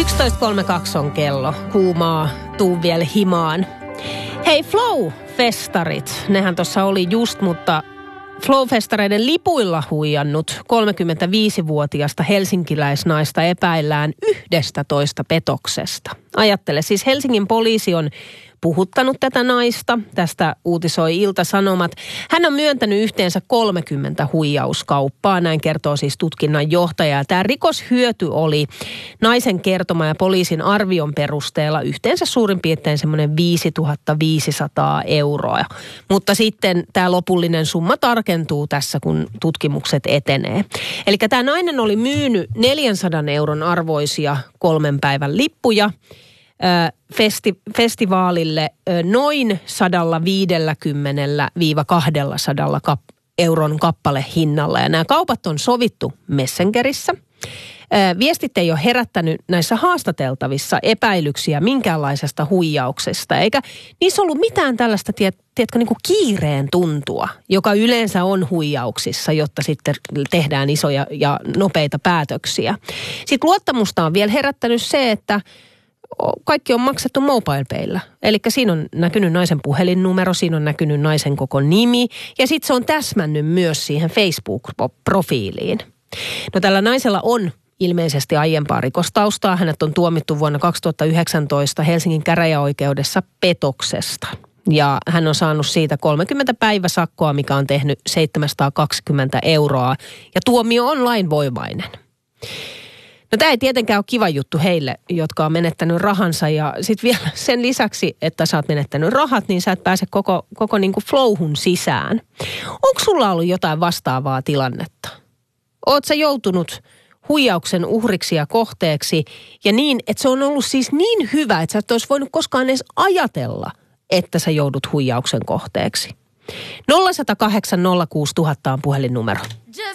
11.32 on kello. Kuumaa, tuu vielä himaan. Hei, Flow-festarit. Nehän tuossa oli just, mutta Flow-festareiden lipuilla huijannut 35-vuotiasta helsinkiläisnaista epäillään 11 petoksesta. Ajattele, siis Helsingin poliisi on puhuttanut tätä naista. Tästä uutisoi Ilta-Sanomat. Hän on myöntänyt yhteensä 30 huijauskauppaa, näin kertoo siis tutkinnan johtaja. Tämä rikoshyöty oli naisen kertoma ja poliisin arvion perusteella yhteensä suurin piirtein semmoinen 5500 euroa. Mutta sitten tämä lopullinen summa tarkentuu tässä, kun tutkimukset etenee. Eli tämä nainen oli myynyt 400 euron arvoisia 3 päivän lippuja festivaalille noin 150–200 euron kappale hinnalla. Ja nämä kaupat on sovittu Messengerissä. Viestit ei ole herättänyt näissä haastateltavissa epäilyksiä minkäänlaisesta huijauksesta, eikä niissä ollut mitään tällaista, tiedätkö, niin kuin kiireen tuntua, joka yleensä on huijauksissa, jotta sitten tehdään isoja ja nopeita päätöksiä. Sitten luottamusta on vielä herättänyt se, että kaikki on maksettu MobilePaylla. Eli siinä on näkynyt naisen puhelinnumero, siinä on näkynyt naisen koko nimi ja sitten se on täsmännyt myös siihen Facebook-profiiliin. No tällä naisella on ilmeisesti aiempaa rikostaustaa. Hänet on tuomittu vuonna 2019 Helsingin käräjäoikeudessa petoksesta. Ja hän on saanut siitä 30 päiväsakkoa, mikä on tehnyt 720 euroa ja tuomio on lainvoimainen. No tämä ei tietenkään ole kiva juttu heille, jotka on menettänyt rahansa ja sitten vielä sen lisäksi, että sä oot menettänyt rahat, niin sä et pääse koko niin kuin flowhun sisään. Onko sulla ollut jotain vastaavaa tilannetta? Oot sä joutunut huijauksen uhriksi ja kohteeksi ja niin, että se on ollut siis niin hyvä, että sä et olisi voinut koskaan edes ajatella, että sä joudut huijauksen kohteeksi. 0806000 on puhelinnumero.